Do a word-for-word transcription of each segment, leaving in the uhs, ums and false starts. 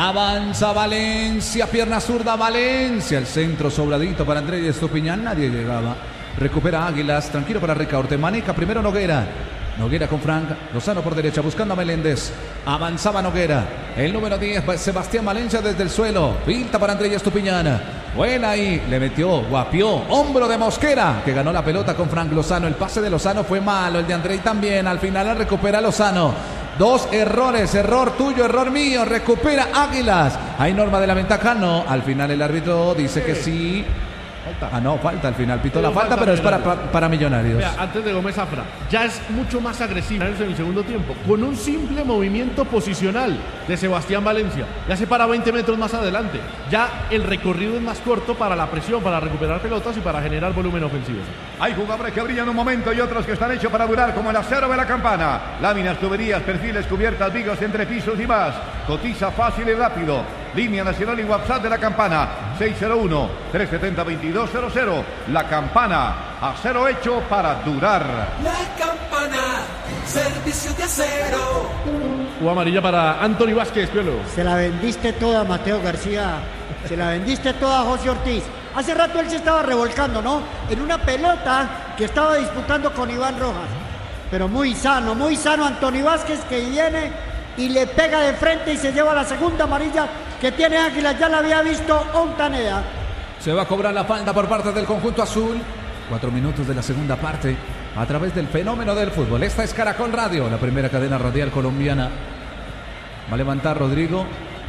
Avanza Valencia, pierna zurda Valencia. El centro sobradito para Andrés Estupiñán. Nadie llegaba. Recupera Águilas. Tranquilo para Ricaurte. Maneja primero Noguera. Noguera con Frank. Lozano por derecha buscando a Meléndez. Avanzaba Noguera. El número diez, Sebastián Valencia desde el suelo. Pinta para Andrés Estupiñán. Buena ahí. Le metió, guapió. Hombro de Mosquera, que ganó la pelota con Frank Lozano. El pase de Lozano fue malo. El de Andrei también. Al final la recupera Lozano. Dos errores, error tuyo, error mío, recupera Águilas. ¿Hay norma de la ventaja? No, al final el árbitro dice que sí. Falta. Ah, no, falta al final, pitó la falta, pero es para, para, para Millonarios. Vea, antes de Gómez Zafra, ya es mucho más agresivo en el segundo tiempo, con un simple movimiento posicional de Sebastián Valencia. Ya se para veinte metros más adelante. Ya el recorrido es más corto para la presión, para recuperar pelotas y para generar volumen ofensivo. Hay jugadores que brillan un momento y otros que están hechos para durar, como el acero de la campana. Láminas, tuberías, perfiles, cubiertas, vigas, entrepisos y más. Cotiza fácil y rápido. Línea nacional y WhatsApp de la campana seis cero uno, tres siete cero, dos dos cero cero. La Campana, acero hecho para durar. La Campana, servicio de acero. O amarilla para Anthony Vázquez, Piolo. Se la vendiste toda, Mateo García. Se la vendiste toda, José Ortiz. Hace rato él se estaba revolcando, ¿no? En una pelota que estaba disputando con Iván Rojas. Pero muy sano, muy sano Anthony Vázquez, que viene y le pega de frente y se lleva la segunda amarilla que tiene Águilas. Ya la había visto Ontaneda. Se va a cobrar la falta por parte del conjunto azul. Cuatro minutos de la segunda parte a través del fenómeno del fútbol. Esta es Caracol Radio, la primera cadena radial colombiana. Va a levantar Rodrigo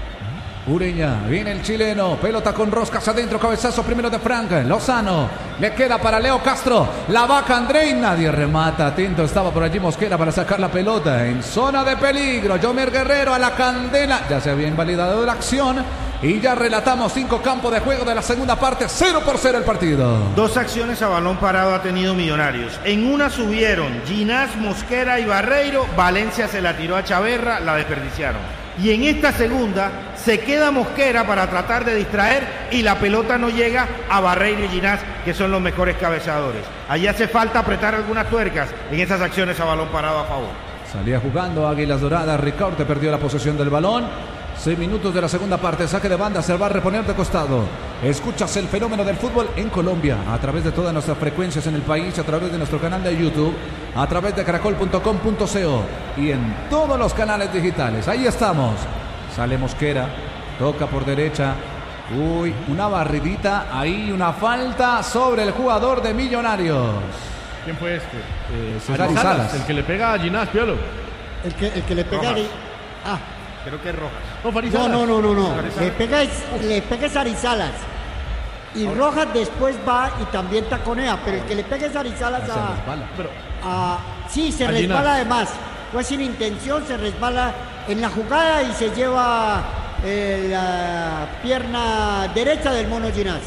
Ureña, viene el chileno, pelota con roscas adentro, cabezazo primero de Frank Lozano, le queda para Leo Castro, la vaca Andrei, nadie remata, atento estaba por allí Mosquera para sacar la pelota, en zona de peligro, Yomer Guerrero a la candela, ya se había invalidado la acción y ya relatamos cinco campos de juego de la segunda parte, cero por cero el partido. Dos acciones a balón parado ha tenido Millonarios, en una subieron Ginás, Mosquera y Barreiro, Valencia se la tiró a Chaverra, la desperdiciaron. Y en esta segunda se queda Mosquera para tratar de distraer y la pelota no llega a Barreiro y Ginás, que son los mejores cabezadores. Allí hace falta apretar algunas tuercas en esas acciones a balón parado a favor. Salía jugando Águilas Doradas, Ricaurte perdió la posesión del balón. Seis minutos de la segunda parte, saque de banda, se va a reponer de costado. Escuchas el fenómeno del fútbol en Colombia, a través de todas nuestras frecuencias en el país, a través de nuestro canal de YouTube, a través de caracol punto com punto co y en todos los canales digitales. Ahí estamos. Sale Mosquera, toca por derecha. Uy, una barridita, ahí una falta sobre el jugador de Millonarios. ¿Quién fue este? Eh, César y Salas. El que le pega a Ginás, Piolo. El que, el que le pega... Le... Ah. Creo que es Rojas. No, Farizalas. No, no, no, no, no. Le pega, le pega es Arizalas. Y Rojas después va y también taconea, pero el que le pega es Arizalas a, pero, a... Sí, se a resbala Ginás. además. Fue sin intención, se resbala en la jugada y se lleva eh, la pierna derecha del mono Ginás.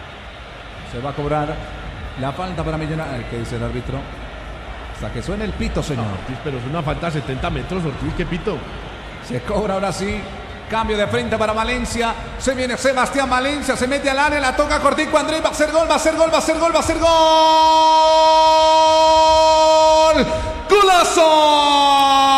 Se va a cobrar la falta para Millonarios. ¿Qué dice el árbitro? Hasta que suene el pito, señor. no, Ortiz, pero es una falta de setenta metros, Ortiz, ¿qué pito? Se cobra ahora sí. Cambio de frente para Valencia. Se viene Sebastián Valencia. Se mete al área. La toca Cortico. Andrés va a hacer gol. Va a hacer gol. Va a hacer gol. Va a hacer gol. ¡Golazo!